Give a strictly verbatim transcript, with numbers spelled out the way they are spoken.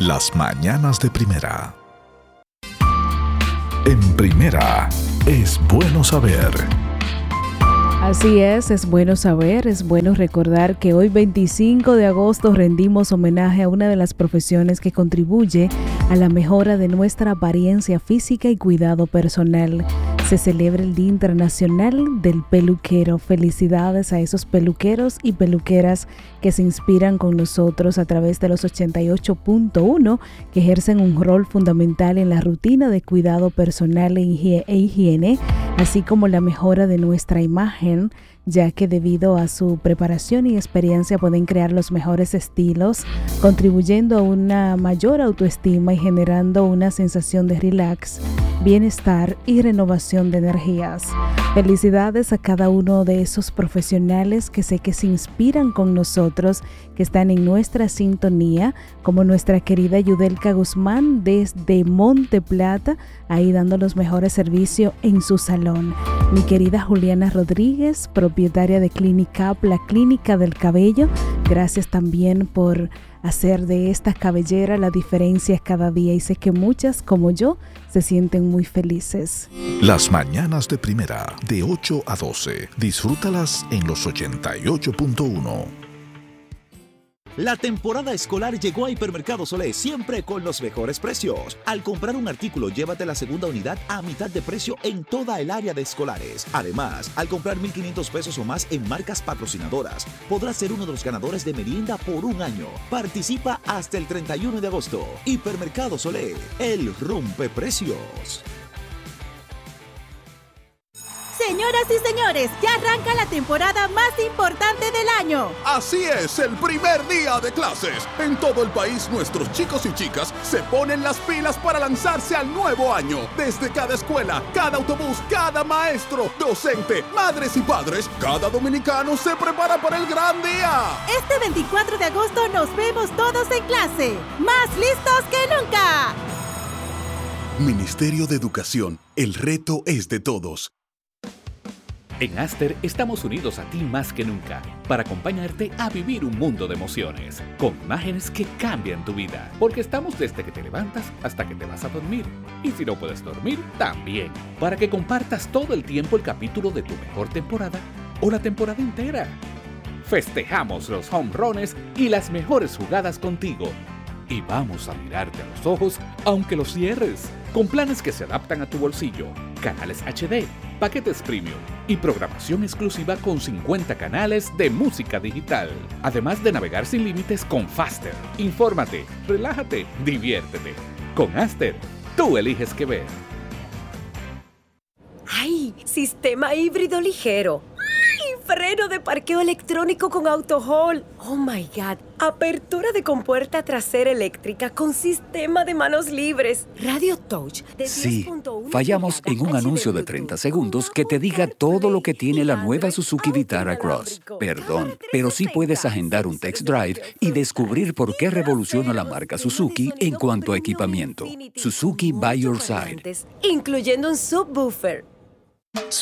Las mañanas de Primera. En Primera, es bueno saber. Así es, es bueno saber, es bueno recordar que hoy veinticinco de agosto rendimos homenaje a una de las profesiones que contribuye a la mejora de nuestra apariencia física y cuidado personal. Se celebra el Día Internacional del Peluquero. Felicidades a esos peluqueros y peluqueras que se inspiran con nosotros a través de los ochenta y ocho punto uno, que ejercen un rol fundamental en la rutina de cuidado personal e higiene, así como la mejora de nuestra imagen, ya que debido a su preparación y experiencia pueden crear los mejores estilos, contribuyendo a una mayor autoestima y generando una sensación de relax, bienestar y renovación de energías. Felicidades a cada uno de esos profesionales que sé que se inspiran con nosotros, que están en nuestra sintonía, como nuestra querida Yudelka Guzmán desde Monte Plata, ahí dando los mejores servicios en su salón. Mi querida Juliana Rodríguez, propietaria de Clinicap, la clínica del cabello, gracias también por hacer de esta cabellera la diferencia cada día, y sé que muchas como yo se sienten muy felices. Las mañanas de Primera, de ocho a doce, disfrútalas en los ochenta y ocho punto uno. La temporada escolar llegó a Hipermercados Olé, siempre con los mejores precios. Al comprar un artículo, llévate la segunda unidad a mitad de precio en toda el área de escolares. Además, al comprar mil quinientos pesos o más en marcas patrocinadoras, podrás ser uno de los ganadores de merienda por un año. Participa hasta el treinta y uno de agosto. Hipermercados Olé, el rompeprecios. Señoras y señores, ya arranca la temporada más importante del año. Así es, el primer día de clases. En todo el país, nuestros chicos y chicas se ponen las pilas para lanzarse al nuevo año. Desde cada escuela, cada autobús, cada maestro, docente, madres y padres, cada dominicano se prepara para el gran día. Este veinticuatro de agosto nos vemos todos en clase, más listos que nunca. Ministerio de Educación, el reto es de todos. En Aster estamos unidos a ti más que nunca para acompañarte a vivir un mundo de emociones, con imágenes que cambian tu vida, porque estamos desde que te levantas hasta que te vas a dormir. Y si no puedes dormir, también, para que compartas todo el tiempo el capítulo de tu mejor temporada o la temporada entera. Festejamos los home runs y las mejores jugadas contigo. Y vamos a mirarte a los ojos aunque los cierres, con planes que se adaptan a tu bolsillo, canales H D, paquetes premium y programación exclusiva con cincuenta canales de música digital. Además de navegar sin límites con Faster. Infórmate, relájate, diviértete. Con Aster, tú eliges qué ver. ¡Ay! Sistema híbrido ligero. Freno de parqueo electrónico con AutoHold. Oh my God. Apertura de compuerta trasera eléctrica con sistema de manos libres. Radio Touch. De sí, fallamos en un anuncio de treinta segundos que te diga todo lo que tiene la nueva Suzuki Vitara Cross. Perdón, pero sí puedes agendar un test drive y descubrir por qué revoluciona la marca Suzuki en cuanto a equipamiento. Suzuki by your side. Incluyendo un subwoofer.